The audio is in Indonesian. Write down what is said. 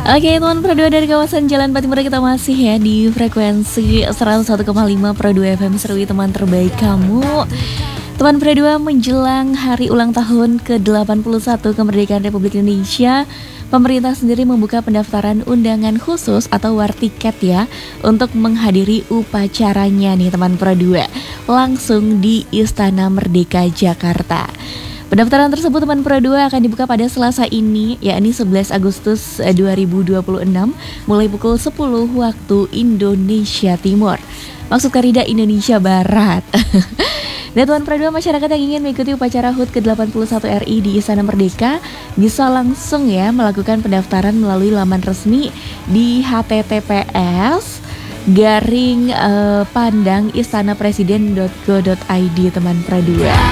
Oke teman Pro 2 dari kawasan Jalan Patimura, kita masih ya di frekuensi 101,5 Pro 2 FM Serui, teman terbaik kamu. Teman Pro 2, menjelang hari ulang tahun ke-81 kemerdekaan Republik Indonesia, pemerintah sendiri membuka pendaftaran undangan khusus atau war tiket ya untuk menghadiri upacaranya nih teman Pro 2 langsung di Istana Merdeka Jakarta. Pendaftaran tersebut teman Pro 2 akan dibuka pada Selasa ini, yakni 11 Agustus 2026 mulai pukul 10 waktu Indonesia Timur. Maksud Karida Indonesia Barat. Dan teman Pro 2, masyarakat yang ingin mengikuti upacara HUT ke-81 RI di Istana Merdeka bisa langsung ya melakukan pendaftaran melalui laman resmi di https://pandangistanapresiden.go.id teman Pro 2.